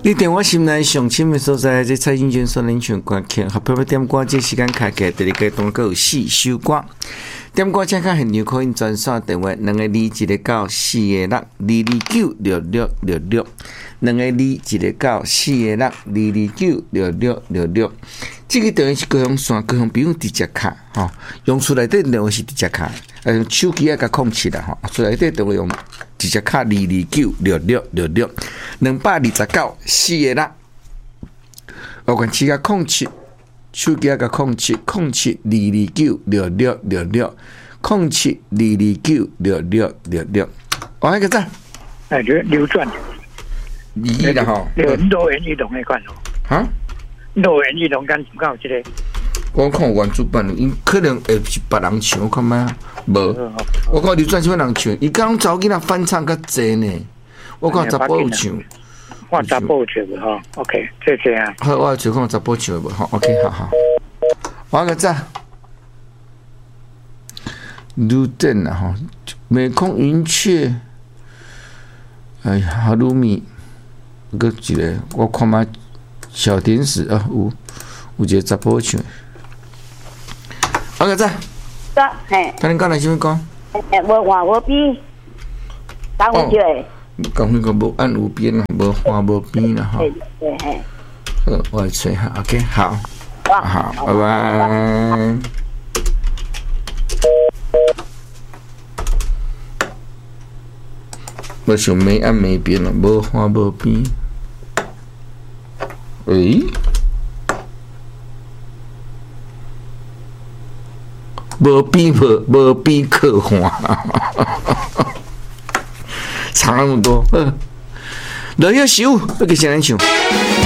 你电话心内上深的所在，这蔡英文所领唱歌曲，合配点歌，这时间开起，第二个当个有4首歌。点歌请看现场可以专线电话2个2，1个9 4个6 229 6666，2个2，1个9 4个6 229 6666。这个电话是高雄线，高雄不用直接卡，吼，用出来的电话是直接卡，手机也甲控制啦，吼，出来的电话用直接卡229 6666，229 4个6。我管其他控制，手机个控制229 6666，控制229 6666。我那个赞， 流转， 2啦吼， 多元运动那款咯， 哈。 多元运动敢有这个？ 我看原主办的，因可能会是别人唱，我看卖无。我看刘转什么人唱？伊讲查某囡仔翻唱较济呢。我看查甫有唱， 我查甫唱的哈。OK， 这样。 好，我就看查甫唱的无。好 ，OK， 好。我个赞。卢登啊哈，美空云雀，哎呀，哈鲁米，个一个，我看卖。小天使啊，有一个查甫唱。OK， 嘿。 看你讲来什么歌？ 无话无边，讲有句。 讲那个无按有边啦，无话无边啦，哈。 对嘿。 好，我来吹下 ，OK， 好，好，拜拜。我想没按没边了，无话无边。无比可欢，差那么多。来一首，要给谁来唱？